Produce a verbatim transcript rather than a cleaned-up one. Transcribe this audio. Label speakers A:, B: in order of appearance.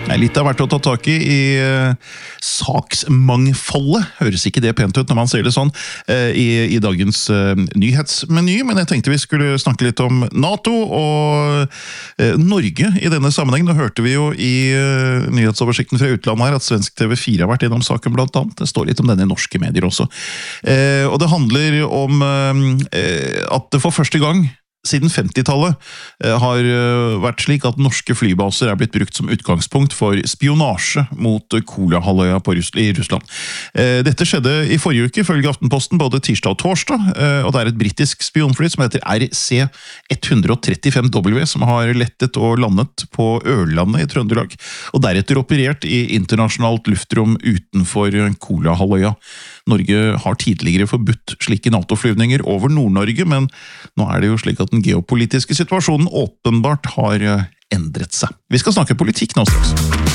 A: Det er litt av hvert å ta tak i i uh, saksmangfoldet. Høres ikke det pent ut når man ser det sånn uh, i, i dagens uh, nyhetsmeny, men jeg tenkte vi skulle snakke litt om NATO og uh, Norge i denne sammenheng. Nå hørte vi jo i uh, nyhetsoversikten fra utlandet her at svensk T V fire har vært gjennom saken blant annet. Det står litt om denne i norske medier også. Uh, og det handler om uh, at det for første gang siden femtitallet har vært slik at norske flybaser er blitt brukt som utgangspunkt for spionasje mot Kolahalvøya i Russland. Dette skjedde i forrige uke, ifølge Aftenposten, både tirsdag og torsdag, og det er et britisk spionfly som heter R C ett trettifem W som har lettet og landet på Ørlandet i Trøndelag, og deretter operert i internasjonalt luftrom utenfor Kolahalvøya. Norge har tidligere forbudt slike NATO-flyvninger over Nord-Norge, men nå er det jo slik at den geopolitiske situasjonen åpenbart har endret seg. Vi skal snakke politikk nå straks.